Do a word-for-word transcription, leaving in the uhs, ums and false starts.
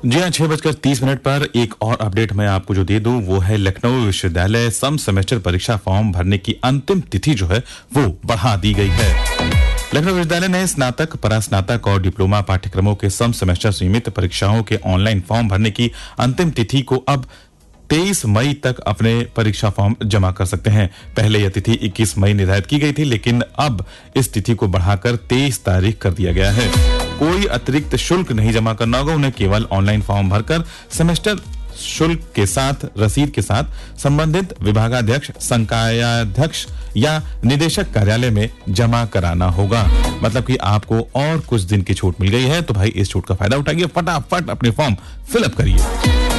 जी हाँ, छह बजकर तीस मिनट पर एक और अपडेट मैं आपको जो दे दूं वो है लखनऊ विश्वविद्यालय सम सेमेस्टर परीक्षा फॉर्म भरने की अंतिम तिथि जो है वो बढ़ा दी गई है। लखनऊ विश्वविद्यालय ने स्नातक, परास्नातक और डिप्लोमा पाठ्यक्रमों के सम सेमेस्टर सीमित परीक्षाओं के ऑनलाइन फॉर्म भरने की अंतिम तिथि को अब तेईस मई तक अपने परीक्षा फॉर्म जमा कर सकते हैं। पहले यह तिथि इक्कीस मई निर्धारित की गई थी, लेकिन अब इस तिथि को बढ़ाकर तेईस तारीख कर दिया गया है। कोई अतिरिक्त शुल्क नहीं जमा करना होगा, उन्हें केवल ऑनलाइन फॉर्म भरकर सेमेस्टर शुल्क के साथ रसीद के साथ संबंधित विभागाध्यक्ष, संकायाध्यक्ष या निदेशक कार्यालय में जमा कराना होगा। मतलब कि आपको और कुछ दिन की छूट मिल गई है, तो भाई इस छूट का फायदा उठाइए, फटाफट अपने फॉर्म फिलअप करिए।